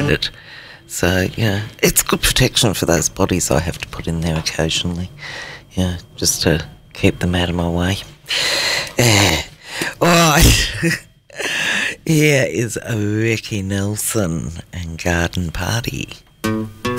it. So, yeah, it's good protection for those bodies I have to put in there occasionally. Yeah, just to keep them out of my way. Yeah. All right. Here is Ricky Nelson and Garden Party.